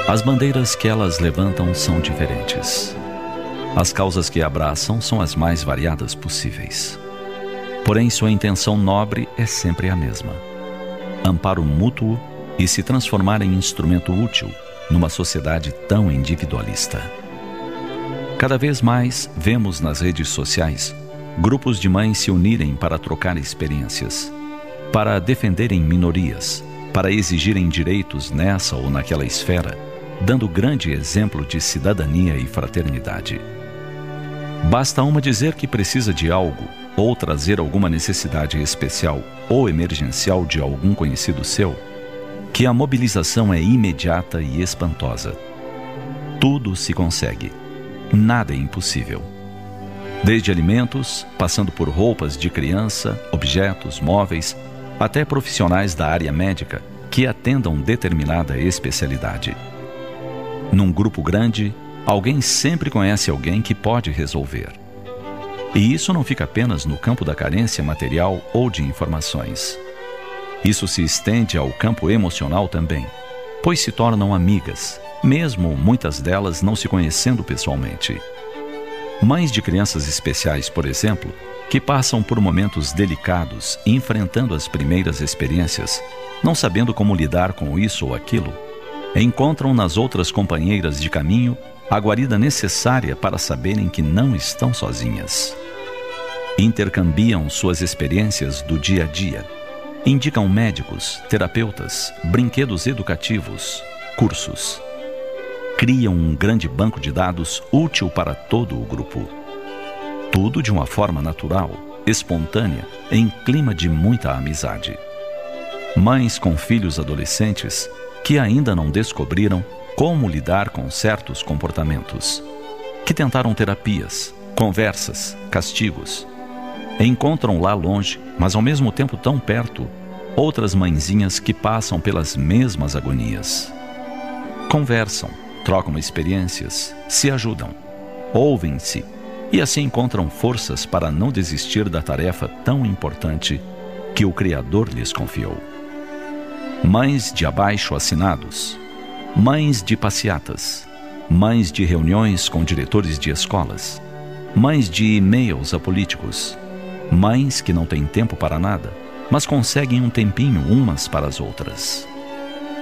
As bandeiras que elas levantam são diferentes. As causas que abraçam são as mais variadas possíveis. Porém, sua intenção nobre é sempre a mesma: amparo mútuo e se transformar em instrumento útil numa sociedade tão individualista. Cada vez mais vemos nas redes sociais grupos de mães se unirem para trocar experiências, para defenderem minorias, para exigirem direitos nessa ou naquela esfera, dando grande exemplo de cidadania e fraternidade. Basta uma dizer que precisa de algo ou trazer alguma necessidade especial ou emergencial de algum conhecido seu, que a mobilização é imediata e espantosa. Tudo se consegue. Nada é impossível. Desde alimentos, passando por roupas de criança, objetos, móveis, até profissionais da área médica que atendam determinada especialidade. Num grupo grande, alguém sempre conhece alguém que pode resolver. E isso não fica apenas no campo da carência material ou de informações. Isso se estende ao campo emocional também, pois se tornam amigas, mesmo muitas delas não se conhecendo pessoalmente. Mães de crianças especiais, por exemplo, que passam por momentos delicados, enfrentando as primeiras experiências, não sabendo como lidar com isso ou aquilo, encontram nas outras companheiras de caminho a guarida necessária para saberem que não estão sozinhas. Intercambiam suas experiências do dia a dia, indicam médicos, terapeutas, brinquedos educativos, cursos. Criam um grande banco de dados útil para todo o grupo. Tudo de uma forma natural, espontânea, em clima de muita amizade. Mães com filhos adolescentes que ainda não descobriram como lidar com certos comportamentos, que tentaram terapias, conversas, castigos. Encontram lá longe, mas ao mesmo tempo tão perto, outras mãezinhas que passam pelas mesmas agonias. Conversam, trocam experiências, se ajudam, ouvem-se e assim encontram forças para não desistir da tarefa tão importante que o Criador lhes confiou. Mães de abaixo-assinados, mães de passeatas, mães de reuniões com diretores de escolas, mães de e-mails a políticos, mães que não têm tempo para nada, mas conseguem um tempinho umas para as outras.